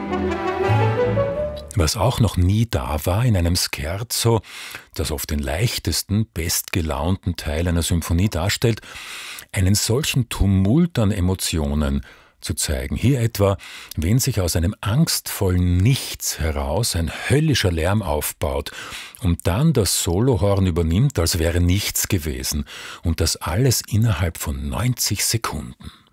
Was auch noch nie da war in einem Scherzo, das oft den leichtesten, bestgelaunten Teil einer Symphonie darstellt, einen solchen Tumult an Emotionen zu zeigen. Hier etwa, wenn sich aus einem angstvollen Nichts heraus ein höllischer Lärm aufbaut und dann das Solohorn übernimmt, als wäre nichts gewesen, und das alles innerhalb von 90 Sekunden.